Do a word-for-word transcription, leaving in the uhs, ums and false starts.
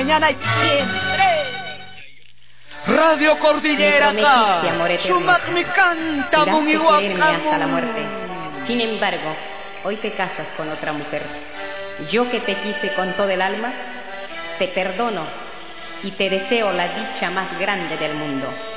mañana y siempre. Radio Cordillera acá. Shumak me canta mun hasta la muerte. Sin embargo, hoy te casas con otra mujer. Yo que te quise con todo el alma, te perdono y te deseo la dicha más grande del mundo.